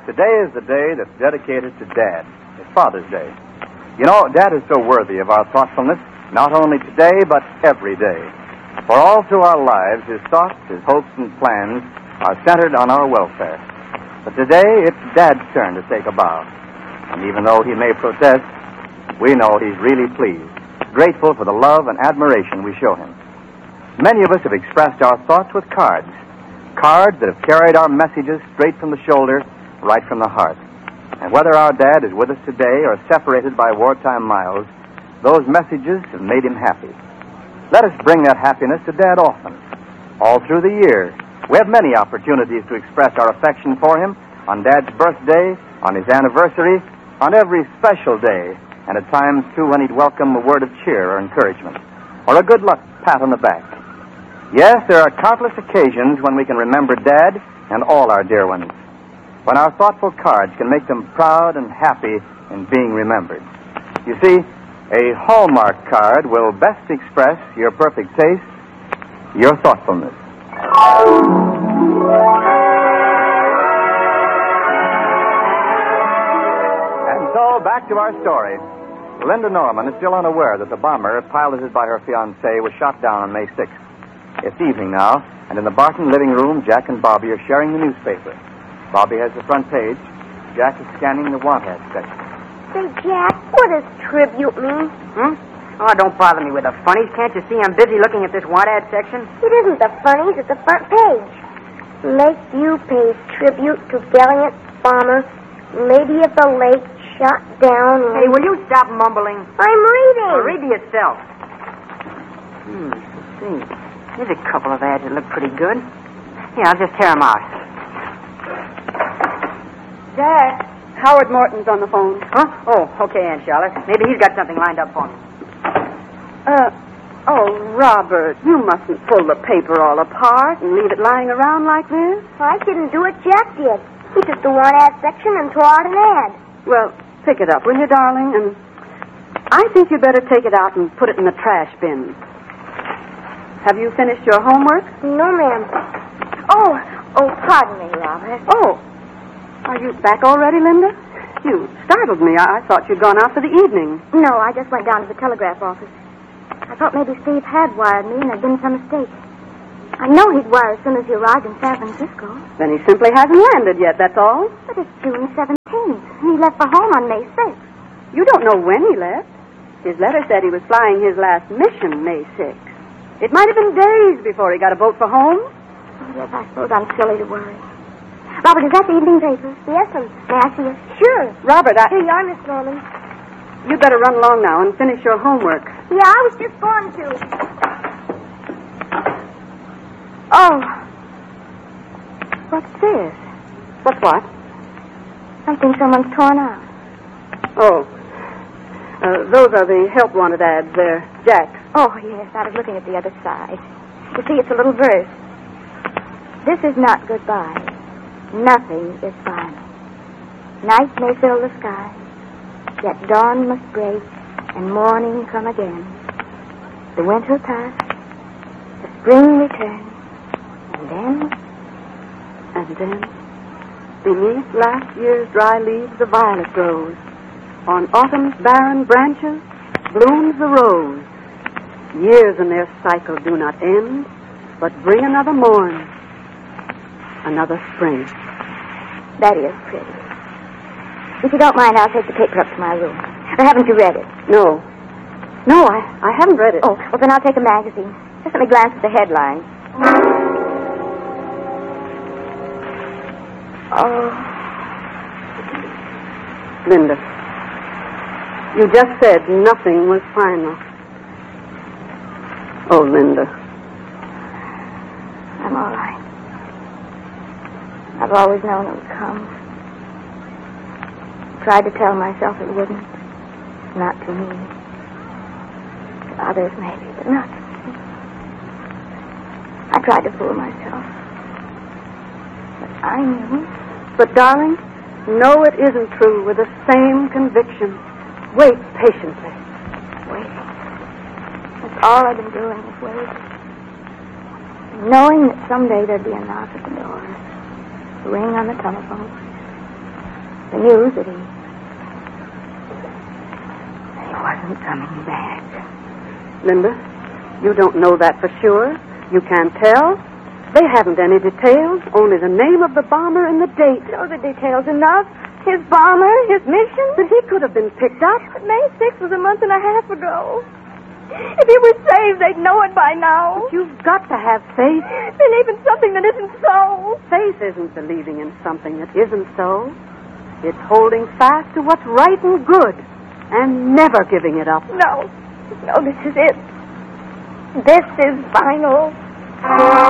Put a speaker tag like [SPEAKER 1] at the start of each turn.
[SPEAKER 1] Today is the day that's dedicated to Dad. It's Father's Day. You know, Dad is so worthy of our thoughtfulness, not only today, but every day. For all through our lives, his thoughts, his hopes, and plans are centered on our welfare. But today, it's Dad's turn to take a bow. And even though he may protest, we know he's really pleased, grateful for the love and admiration we show him. Many of us have expressed our thoughts with cards that have carried our messages straight from the shoulder, right from the heart. And whether our Dad is with us today or separated by wartime miles, those messages have made him happy. Let us bring that happiness to Dad often. All through the year, we have many opportunities to express our affection for him on Dad's birthday, on his anniversary, on every special day, and at times, too, when he'd welcome a word of cheer or encouragement, or a good luck pat on the back. Yes, there are countless occasions when we can remember Dad and all our dear ones, when our thoughtful cards can make them proud and happy in being remembered. You see, a Hallmark card will best express your perfect taste, your thoughtfulness. And so, back to our story. Linda Norman is still unaware that the bomber, piloted by her fiancé, was shot down on May 6th. It's evening now, and in the Barton living room, Jack and Bobby are sharing the newspaper. Bobby has the front page. Jack is scanning the want ad section.
[SPEAKER 2] Say, Jack, what does tribute mean?
[SPEAKER 3] Oh, don't bother me with the funnies. Can't you see I'm busy looking at this want ad section?
[SPEAKER 2] It isn't the funnies, it's the front page. Lakeview pays tribute to valiant bomber, Lady of the Lake, shot down.
[SPEAKER 3] Hey, will you stop mumbling?
[SPEAKER 2] I'm reading.
[SPEAKER 3] Well, read it yourself. Let's see. There's a couple of ads that look pretty good. Yeah, I'll just tear them out.
[SPEAKER 4] Jack, Howard Morton's on the phone.
[SPEAKER 3] Huh? Oh, okay, Aunt Charlotte. Maybe he's got something lined up for me.
[SPEAKER 4] Robert, you mustn't pull the paper all apart and leave it lying around like this.
[SPEAKER 2] I didn't do it, Jack did. He took the want ad section and tore out an ad.
[SPEAKER 4] Well, pick it up, will you, darling? And I think you'd better take it out and put it in the trash bin. Have you finished your homework?
[SPEAKER 2] No, ma'am. Oh, pardon me, Robert.
[SPEAKER 4] Oh, are you back already, Linda? You startled me. I thought you'd gone out for the evening.
[SPEAKER 2] No, I just went down to the telegraph office. I thought maybe Steve had wired me and there'd been some mistake. I know he'd wire as soon as he arrived in San Francisco.
[SPEAKER 4] Then he simply hasn't landed yet, that's all.
[SPEAKER 2] But it's June 17th, and he left for home on May 6th.
[SPEAKER 4] You don't know when he left. His letter said he was flying his last mission May 6th. It might have been days before he got a boat for home.
[SPEAKER 2] Oh, yes, I suppose I'm silly to worry. Robert, is that the evening paper? Yes, ma'am. May I see it? Sure.
[SPEAKER 4] Robert,
[SPEAKER 2] Here you are, Miss Norman.
[SPEAKER 4] You'd better run along now and finish your homework.
[SPEAKER 2] Yeah, I was just going to. Oh. What's this?
[SPEAKER 4] What's what?
[SPEAKER 2] Something someone's torn out.
[SPEAKER 4] Oh. Those are the help wanted ads there. Jack.
[SPEAKER 2] Oh, yes, I was looking at the other side. You see, it's a little verse. This is not goodbye. Nothing is final. Night may fill the sky, yet dawn must break and morning come again. The winter pass, the spring return,
[SPEAKER 4] and then, beneath last year's dry leaves, the violet grows. On autumn's barren branches blooms the rose. Years in their cycle do not end, but bring another morn, another spring.
[SPEAKER 2] That is pretty. If you don't mind, I'll take the paper up to my room. Or haven't you read it?
[SPEAKER 4] No, I haven't read it.
[SPEAKER 2] Oh, well, then I'll take a magazine. Just let me glance at the headlines. Oh.
[SPEAKER 4] Linda, you just said nothing was final. Oh, Linda.
[SPEAKER 2] I'm all right. I've always known it would come. Tried to tell myself it wouldn't. Not to me. To others, maybe, but not to me. I tried to fool myself. But I knew.
[SPEAKER 4] But, darling, no, it isn't true with the same conviction. Wait patiently.
[SPEAKER 2] Waiting. That's all I've been doing is waiting. Knowing that someday there'd be a knock at the door, a ring on the telephone, the news that he wasn't coming back.
[SPEAKER 4] Linda, you don't know that for sure. You can't tell. They haven't any details, only the name of the bomber and the date.
[SPEAKER 2] No, the details enough. His bomber, his mission.
[SPEAKER 4] But he could have been picked up.
[SPEAKER 2] But May 6th was a month and a half ago. If he were saved, they'd know it by now.
[SPEAKER 4] But you've got to have faith.
[SPEAKER 2] Believe in something that isn't so.
[SPEAKER 4] Faith isn't believing in something that isn't so. It's holding fast to what's right and good and never giving it up.
[SPEAKER 2] No, this is it. This is final.